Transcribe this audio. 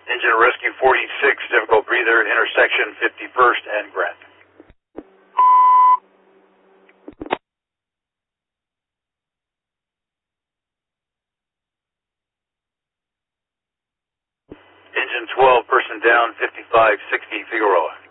Engine Rescue 46, difficult breather, intersection 51st and Grant. Engine 12, person down, 5560 Figueroa.